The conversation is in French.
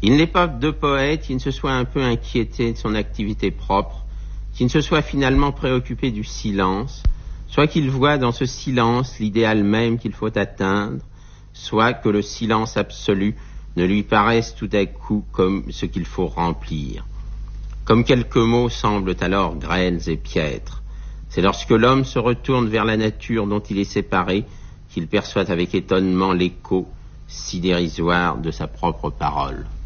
Il n'est pas de poète qui ne se soit un peu inquiété de son activité propre, qui ne se soit finalement préoccupé du silence, soit qu'il voit dans ce silence l'idéal même qu'il faut atteindre, soit que le silence absolu ne lui paraisse tout à coup comme ce qu'il faut remplir. Comme quelques mots semblent alors grêles et piètres. C'est lorsque l'homme se retourne vers la nature dont il est séparé qu'il perçoit avec étonnement l'écho si dérisoire de sa propre parole.